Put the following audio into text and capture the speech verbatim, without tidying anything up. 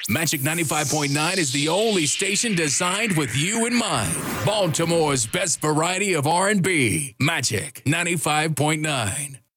Magic ninety-five point nine is the only station designed with you in mind. Baltimore's best variety of R and B. Magic ninety-five point nine.